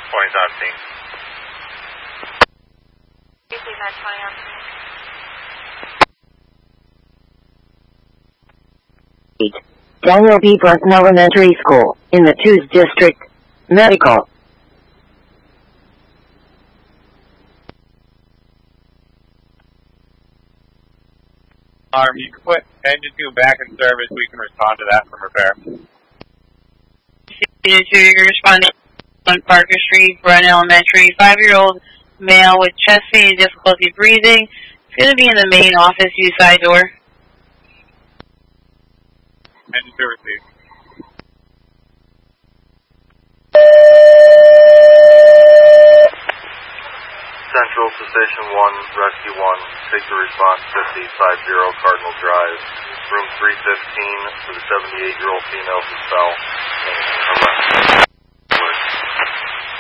20's on scene. You see that 20 on scene? Daniel B. Burton Elementary School, in the 2's District. Medical. You can put engine 2 back in service. We can respond to that from repair. You're responding on Parker Street, Brun Elementary. 5-year-old male with chest pain and difficulty breathing. It's going to be in the main office, use side door. Engine 2 received. Central to Station 1, Rescue 1, take the response 5050 Cardinal Drive, room 315 for the 78-year-old female who fell.